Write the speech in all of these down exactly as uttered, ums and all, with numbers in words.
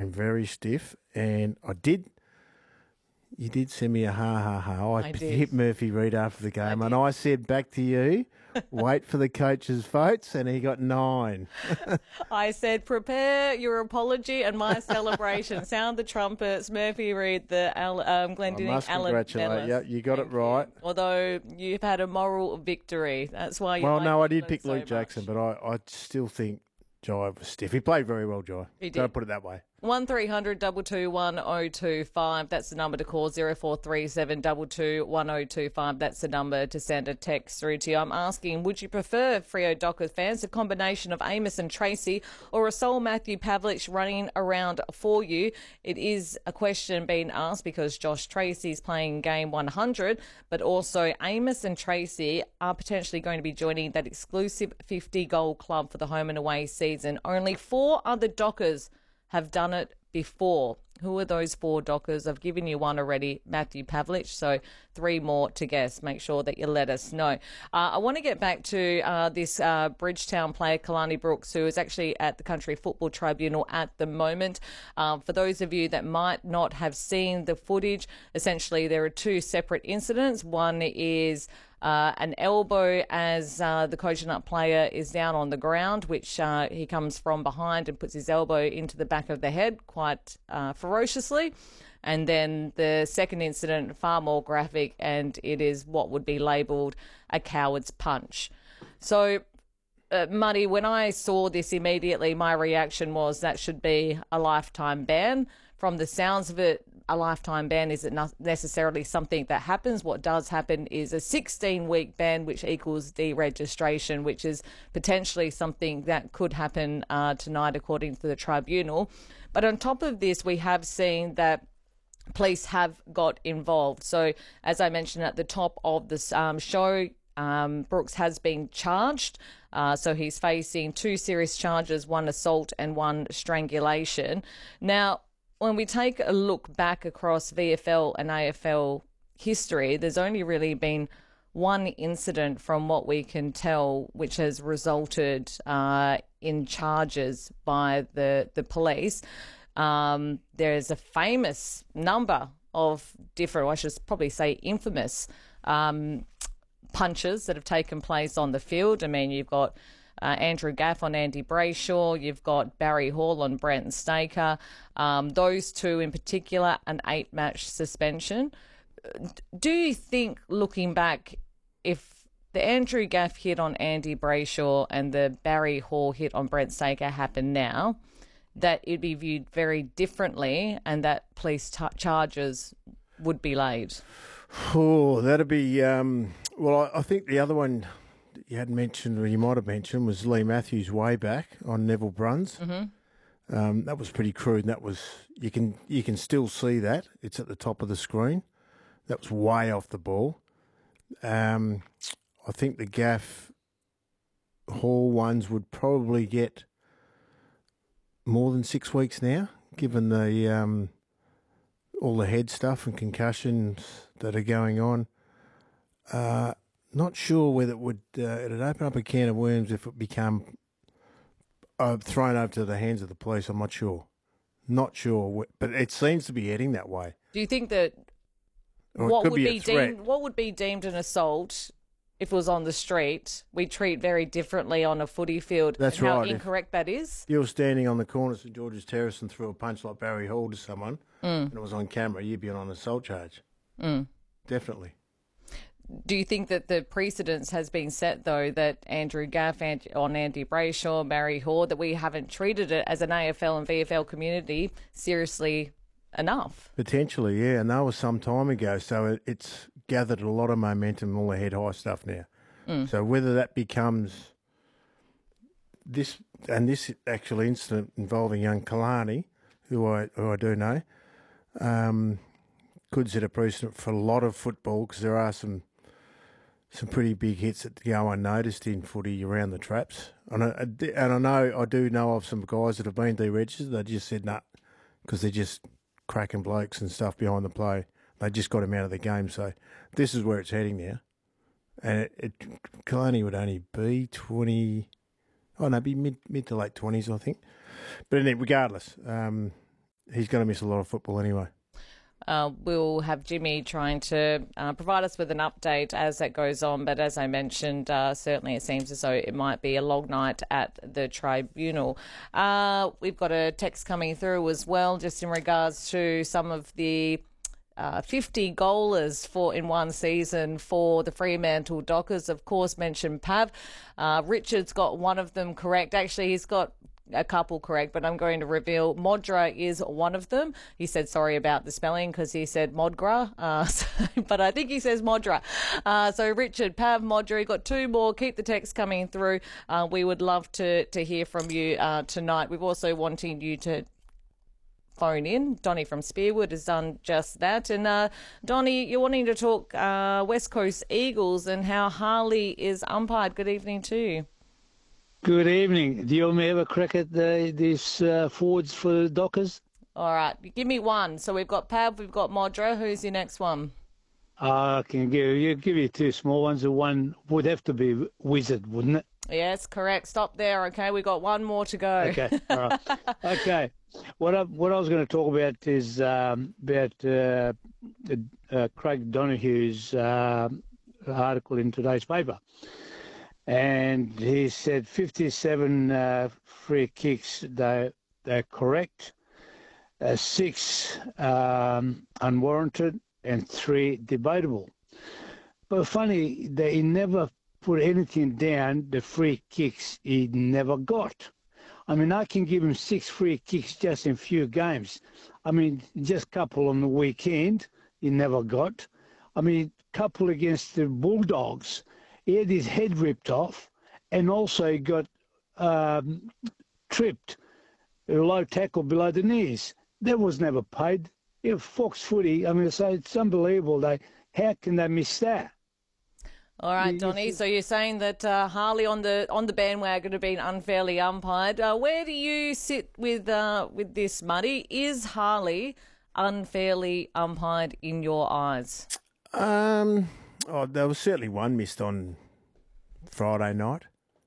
and very stiff. And I did, you did send me a ha ha ha. I, I hit did. Murphy Reid after the game, I and I said back to you, wait for the coach's votes, and he got nine. I said, prepare your apology and my celebration. Sound the trumpets, Murphy Reid, the Al, um, I Glendinning must Allen congratulate medalist. you. You got Thank it right. you. Although you've had a moral victory. That's why you Well, like no, I did England pick so Luke Jackson, much. but I, I still think Jai was stiff. He played very well, Jai. He Don't did. put it that way. one three hundred two two one oh two five. That's the number to call. zero four three seven two two one oh two five. That's the number to send a text through to you. I'm asking, would you prefer, Freo Dockers fans, a combination of Amos and Tracy or a sole Matthew Pavlich running around for you? It is a question being asked because Josh Tracy's playing game one hundred, but also Amos and Tracy are potentially going to be joining that exclusive fifty-goal club for the home and away season. Only four other Dockers have done it before. Who are those four Dockers? I've given you one already, Matthew Pavlich, so three more to guess. Make sure that you let us know. Uh, I want to get back to uh, this uh, Bridgetown player, Kalani Brooks, who is actually at the Country Football Tribunal at the moment. Um, for those of you that might not have seen the footage, essentially there are two separate incidents. One is Uh, an elbow as uh, the coconut player is down on the ground, which uh, he comes from behind and puts his elbow into the back of the head quite uh, ferociously. And then the second incident, far more graphic, and it is what would be labelled a coward's punch. So, uh, Muddy, when I saw this immediately, my reaction was that should be a lifetime ban. From the sounds of it, a lifetime ban isn't necessarily something that happens. What does happen is a sixteen-week ban, which equals deregistration, which is potentially something that could happen uh, tonight, according to the tribunal. But on top of this, we have seen that police have got involved. So, as I mentioned at the top of this um, show, um, Brooks has been charged. Uh, so he's facing two serious charges, one assault and one strangulation. Now, when we take a look back across V F L and A F L history, there's only really been one incident from what we can tell which has resulted uh, in charges by the, the police. Um, there's a famous number of different, I should probably say infamous, um, punches that have taken place on the field. I mean, you've got Uh, Andrew Gaff on Andy Brayshaw. You've got Barry Hall on Brenton Staker. Um, those two in particular, an eight-match suspension. Do you think, looking back, if the Andrew Gaff hit on Andy Brayshaw and the Barry Hall hit on Brent Staker happened now, that it'd be viewed very differently and that police t- charges would be laid? Oh, that'd be... Um, well, I, I think the other one you hadn't mentioned, or you might have mentioned, was Lee Matthews way back on Neville Bruns. Mm-hmm. Um, that was pretty crude. And that was you can you can still see that it's at the top of the screen. That was way off the ball. Um, I think the Gaff Hall ones would probably get more than six weeks now, given the um, all the head stuff and concussions that are going on. Uh, Not sure whether it would uh, it'd open up a can of worms if it become uh, thrown over to the hands of the police. I'm not sure, not sure, but it seems to be heading that way. Do you think that Or what it could would be, be, a threat. deemed what would be deemed an assault if it was on the street? We treat very differently on a footy field. That's and how right. incorrect that is. If you were standing on the corner of St George's Terrace and threw a punch like Barry Hall to someone, Mm. and it was on camera, you'd be on an assault charge. Mm. Definitely. Do you think that the precedence has been set, though, that Andrew Gaff on Andy Brayshaw, Barry Hall, that we haven't treated it as an A F L and V F L community seriously enough? Potentially, yeah, and that was some time ago, so it, it's gathered a lot of momentum, all the head high stuff now. Mm. So whether that becomes this, and this actual incident involving young Kalani, who I who I do know, um, could set a precedent for a lot of football, because there are some some pretty big hits that go unnoticed in footy around the traps. And I, and I know I do know of some guys that have been deregistered. They just said nah, because they're just cracking blokes and stuff behind the play. They just got him out of the game. So this is where it's heading now. And it, it Kalani would only be twenty. Oh no, be mid mid to late twenties, I think. But anyway, regardless, um, he's going to miss a lot of football anyway. Uh, we'll have Jimmy trying to uh, provide us with an update as that goes on. But as I mentioned, uh, certainly it seems as though it might be a long night at the tribunal. Uh, we've got a text coming through as well, just in regards to some of the uh, fifty goalers for in one season for the Fremantle Dockers. Of course, mentioned Pav. Uh, Richard's got one of them correct. Actually, he's got a couple correct, but I'm going to reveal Modra is one of them. He said sorry about the spelling because he said Modgra, uh, so, but I think he says Modra. Uh, so Richard, Pav, Modra, got two more. Keep the text coming through. Uh, we would love to to hear from you uh, tonight. We've also wanting you to phone in. Donnie from Spearwood has done just that. And uh, Donnie, you're wanting to talk uh, West Coast Eagles and how Harley is umpired. Good evening to you. Good evening. Do you want me to have a crack at the, these uh, forwards for the Dockers? All right. Give me one. So we've got Pav, we've got Modra. Who's your next one? Uh, I can give you, give you two small ones. The one would have to be Wizard, wouldn't it? Yes, correct. Stop there, okay? We've got one more to go. Okay, all right. Okay. What I, what I was going to talk about is um, about uh, uh, Craig Donohue's uh, article in today's paper. And he said fifty-seven uh, free kicks, they, they're correct, uh, six um, unwarranted, and three debatable. But funny, that he never put anything down, the free kicks he never got. I mean, I can give him six free kicks just in a few games. I mean, just a couple on the weekend he never got. I mean, couple against the Bulldogs. He had his head ripped off, and also he got um, tripped, a low tackle below the knees. That was never paid. Yeah, Fox footy, I mean, so it's unbelievable. They, how can they miss that? All right, Donnie. So you're saying that uh, Harley on the on the bandwagon have been unfairly umpired. Uh, where do you sit with uh, with this, Muddy? Is Harley unfairly umpired in your eyes? Um. Oh, there was certainly one missed on Friday night.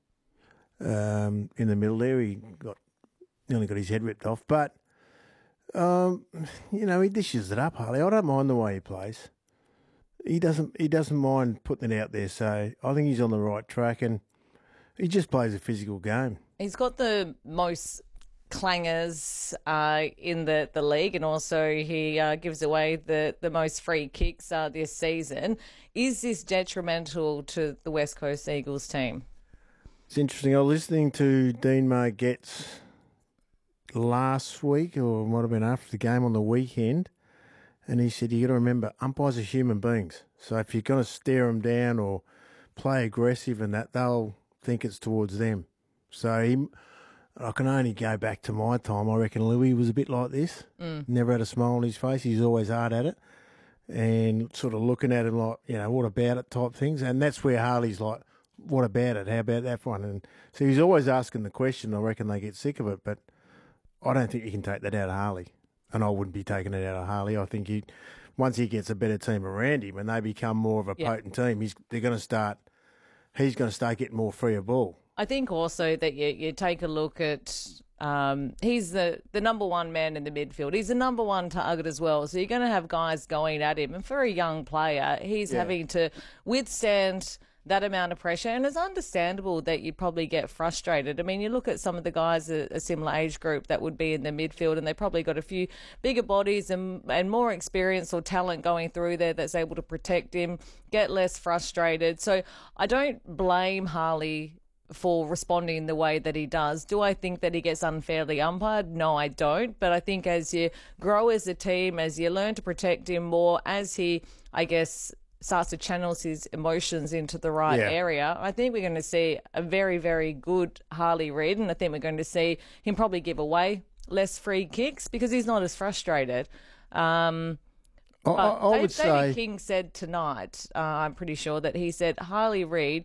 Um, in the middle there, he got nearly got his head ripped off. But um, you know, he dishes it up, Harley. I don't mind the way he plays. He doesn't. He doesn't mind putting it out there. So I think he's on the right track, and he just plays a physical game. He's got the most clangers uh, in the, the league, and also he uh, gives away the, the most free kicks uh, this season. Is this detrimental to the West Coast Eagles team? It's interesting. I was listening to Dean Margetts last week, or it might have been after the game on the weekend, and he said you got to remember umpires are human beings. So if you're going to stare them down or play aggressive and that, they'll think it's towards them. So he... I can only go back to my time. I reckon Louis was a bit like this. Mm. Never had a smile on his face. He's always hard at it. And sort of looking at him like, you know, what about it type things. And that's where Harley's like, what about it? How about that one? And so he's always asking the question. I reckon they get sick of it. But I don't think you can take that out of Harley. And I wouldn't be taking it out of Harley. I think he, once he gets a better team around him and they become more of a yeah. potent team, he's, they're going to start, he's going to start getting more freer ball. I think also that you, you take a look at, um, he's the, the number one man in the midfield. He's the number one target as well. So you're going to have guys going at him. And for a young player, he's yeah. having to withstand that amount of pressure. And it's understandable that you probably get frustrated. I mean, you look at some of the guys, a, a similar age group that would be in the midfield, and they probably got a few bigger bodies and, and more experience or talent going through there that's able to protect him, get less frustrated. So I don't blame Harley for responding the way that he does. Do I think that he gets unfairly umpired? No, I don't. But I think as you grow as a team, as you learn to protect him more, as he, I guess, starts to channel his emotions into the right yeah. area, I think we're going to see a very, very good Harley Reid, and I think we're going to see him probably give away less free kicks because he's not as frustrated. Um, I, I, I would David say... King said tonight, uh, I'm pretty sure, that he said Harley Reid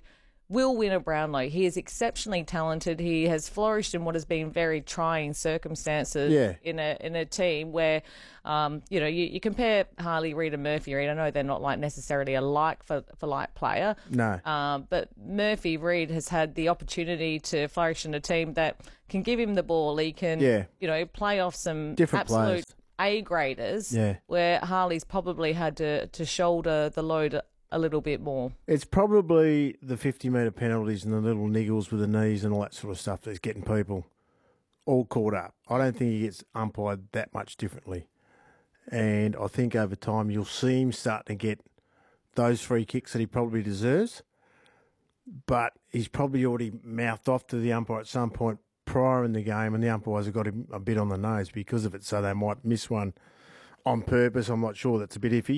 will win a Brownlow. He is exceptionally talented. He has flourished in what has been very trying circumstances Yeah. in a in a team where, um, you know, you, you compare Harley Reid and Murphy Reid. I know they're not like necessarily a like for, for like player. No. Um, but Murphy Reid has had the opportunity to flourish in a team that can give him the ball. He can, Yeah. you know, play off some Different absolute players. A graders. Yeah. Where Harley's probably had to to shoulder the load a little bit more. It's probably the fifty metre penalties and the little niggles with the knees and all that sort of stuff that's getting people all caught up. I don't think he gets umpired that much differently. And I think over time you'll see him start to get those free kicks that he probably deserves. But he's probably already mouthed off to the umpire at some point prior in the game, and the umpires have got him a bit on the nose because of it, so they might miss one on purpose. I'm not sure. That's a bit iffy.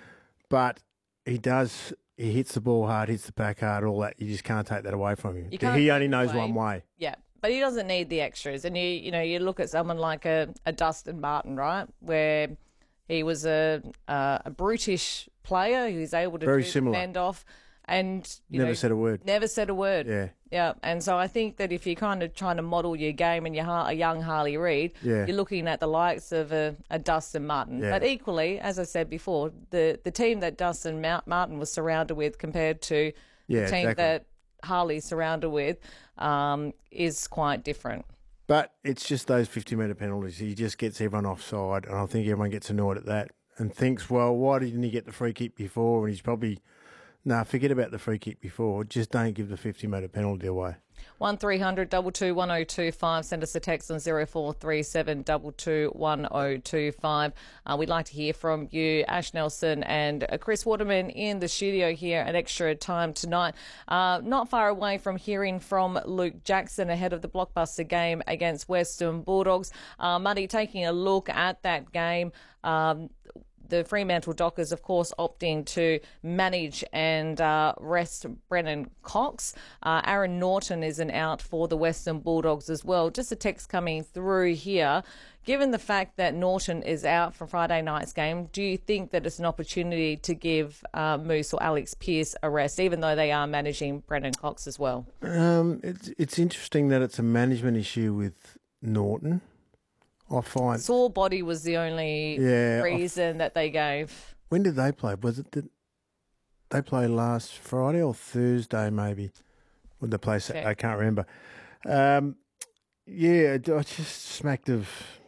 But he does, he hits the ball hard, hits the back hard, all that. You just can't take that away from him. You can't He only take it knows away. one way. Yeah, but he doesn't need the extras. And you, you know, you look at someone like a, a Dustin Martin, right, where he was a uh, a brutish player who's able to Very do similar. fend off, and you Never know, said a word. Never said a word. Yeah. Yeah, and so I think that if you're kind of trying to model your game and you're ha- a young Harley Reid, Yeah. you're looking at the likes of a, a Dustin Martin. Yeah. But equally, as I said before, the, the team that Dustin Mount- Martin was surrounded with compared to Yeah, the team exactly. that Harley's surrounded with um, is quite different. But it's just those fifty metre penalties. He just gets everyone offside, and I think everyone gets annoyed at that and thinks, well, why didn't he get the free kick before? And he's probably, nah, forget about the free kick before. Just don't give the fifty metre penalty away. one three hundred two two one oh two five. Send us a text on zero four three seven two two one oh two five. Uh, we'd like to hear from you, Ash Nelson and uh, Chris Waterman in the studio here at Extra Time tonight. Uh, not far away from hearing from Luke Jackson ahead of the blockbuster game against Western Bulldogs. Uh, Muddy, taking a look at that game, um, the Fremantle Dockers, of course, opting to manage and uh, rest Brennan Cox. Uh, Aaron Norton is an out for the Western Bulldogs as well. Just a text coming through here. Given the fact that Norton is out for Friday night's game, do you think that it's an opportunity to give uh, Moose or Alex Pearce a rest, even though they are managing Brennan Cox as well? Um, it's it's interesting that it's a management issue with Norton. I find. Sore body was the only Yeah, reason that they gave. When did they play? Was it that they played last Friday or Thursday? Maybe. When they play? Check. I can't remember. Um, yeah, I just smacked of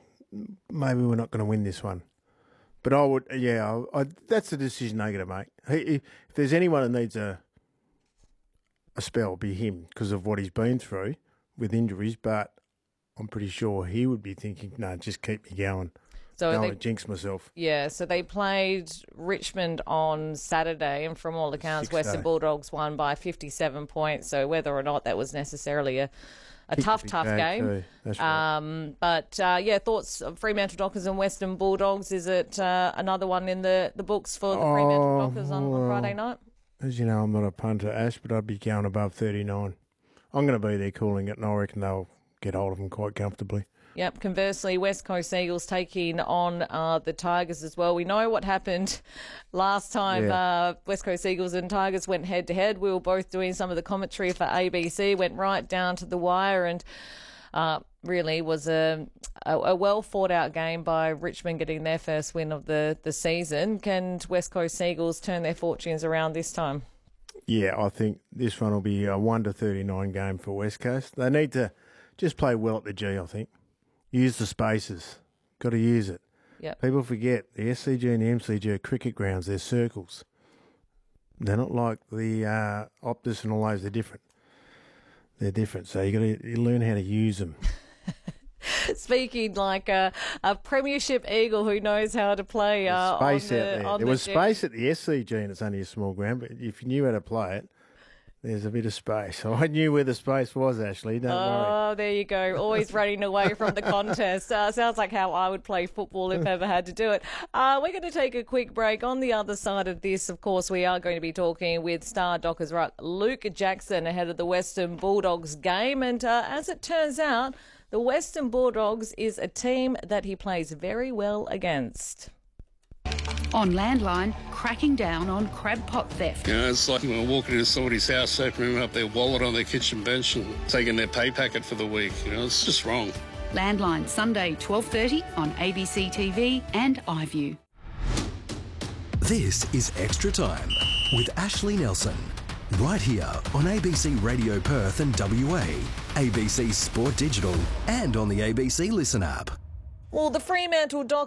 maybe we're not going to win this one. But I would, yeah, I, I, that's the decision they got to make. He, if there's anyone that needs a a spell, it'll be him because of what he's been through with injuries. But I'm pretty sure he would be thinking, no, just keep me going. So Don't they, want to jinx myself. yeah, so they played Richmond on Saturday, and from all accounts, Six Western day. Bulldogs won by fifty-seven points. So whether or not that was necessarily a, a Kicked tough, big tough bag game. too. That's right. Um, but uh, yeah, thoughts of Fremantle Dockers and Western Bulldogs? Is it uh, another one in the, the books for the Fremantle Oh, Dockers on, on well. Friday night? As you know, I'm not a punter, Ash, but I'd be going above thirty-nine. I'm going to be there cooling it, and I reckon they'll get hold of them quite comfortably. Yep. Conversely, West Coast Eagles taking on uh, the Tigers as well. We know what happened last time Yeah. uh, West Coast Eagles and Tigers went head to head. We were both doing some of the commentary for A B C, went right down to the wire, and uh, really was a, a, a well fought out game by Richmond getting their first win of the, the season. Can West Coast Eagles turn their fortunes around this time? Yeah, I think this one will be a one to thirty-nine game for West Coast. They need to just play well at the G, I think. Use the spaces. Got to use it. Yep. People forget the S C G and the M C G are cricket grounds. They're circles. They're not like the uh, Optus and all those. They're different. They're different. So you got to you learn how to use them. Speaking like a, a premiership Eagle who knows how to play uh, on Space the, out there. on There the was G. space at the S C G, and it's only a small ground. But if you knew how to play it, there's a bit of space. I knew where the space was, Ashley. Don't worry. Oh, there you go. Always running away from the contest. Uh, sounds like how I would play football if ever had to do it. Uh, we're going to take a quick break. On the other side of this, of course, we are going to be talking with star Dockers ruck Luke Jackson ahead of the Western Bulldogs game. And uh, as it turns out, the Western Bulldogs is a team that he plays very well against. On Landline, cracking down on crab pot theft. You know, it's like when walking into somebody's house, opening up their wallet on their kitchen bench and taking their pay packet for the week. You know, it's just wrong. Landline, Sunday, twelve thirty on A B C T V and iView. This is Extra Time with Ashley Nelson. Right here on A B C Radio Perth and W A, A B C Sport Digital and on the A B C Listen app. Well, the Fremantle Dockers